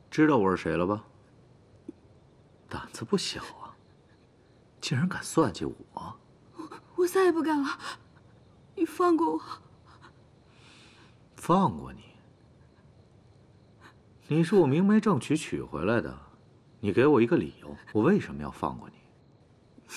知道我是谁了吧？胆子不小啊，竟然敢算计我！ 我再也不敢了，你放过我。 放过你？你是我明媒正娶娶回来的，你给我一个理由，我为什么要放过你？